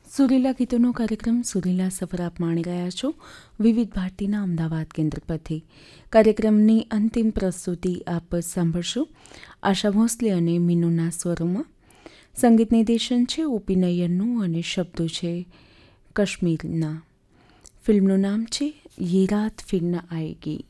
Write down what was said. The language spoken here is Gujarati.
સુરીલા ગીતોનો કાર્યક્રમ સુરીલા સફર આપ માણી રહ્યા છો વિવિધ ભારતીના અમદાવાદ કેન્દ્ર પરથી. કાર્યક્રમની અંતિમ પ્રસ્તુતિ આપ સાંભળશો આશા ભોંસલે અને મીનુના સ્વરોમાં. સંગીત નિર્દેશન છે ઓપી નૈયરનું અને શબ્દો છે કાશ્મીરના. ફિલ્મનું નામ છે યે રાત ફિર ન આયેગી.